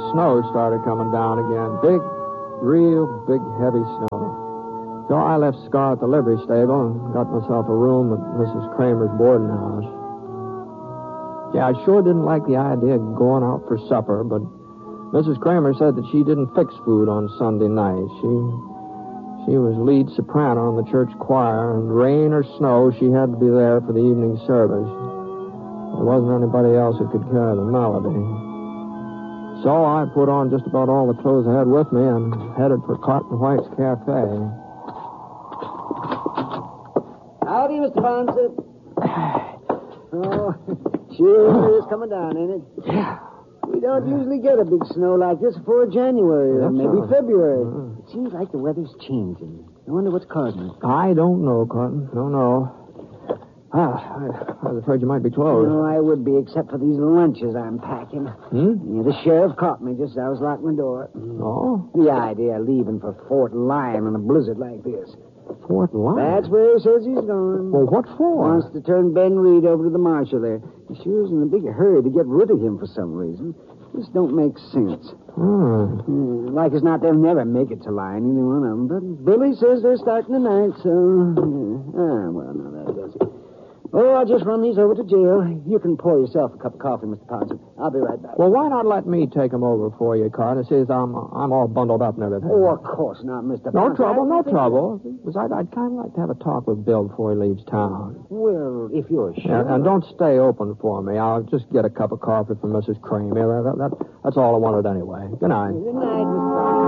snow started coming down again. Big, real big, heavy snow. So I left Scar at the livery stable and got myself a room at Mrs. Kramer's boarding house. Yeah, I sure didn't like the idea of going out for supper, but Mrs. Kramer said that she didn't fix food on Sunday night. She was lead soprano in the church choir, and rain or snow, she had to be there for the evening service. There wasn't anybody else who could carry the melody. So I put on just about all the clothes I had with me and headed for Cotton White's Cafe. Howdy, Mr. Bonset. Oh, sure is coming down, ain't it? Yeah. We don't usually get a big snow like this before January or maybe February. It seems like the weather's changing. I wonder what's causing it. I don't know, Cotton. Don't know. I was afraid you might be closed. No, I would be, except for these lunches I'm packing. Yeah, the sheriff caught me just as I was locking my door. Oh? The idea of leaving for Fort Lyon in a blizzard like this. Fort Lyon? That's where he says he's going. Well, what for? Wants to turn Ben Reed over to the marshal there. He sure is in a big hurry to get rid of him for some reason. This don't make sense. Like as not, they'll never make it to Lyon, either one of them. But Billy says they're starting tonight, so... well, no, that does it. Oh, I'll just run these over to jail. You can pour yourself a cup of coffee, Mr. Ponson. I'll be right back. Well, why not let me take them over for you, Carter? Since I'm all bundled up and everything. Oh, of course not, Mr. No Ponson. trouble, no trouble. Because I'd kind of like to have a talk with Bill before he leaves town. Well, if you're sure. And don't stay open for me. I'll just get a cup of coffee from Mrs. Kramer. That's all I wanted anyway. Good night. Good night, Mr. Ponson.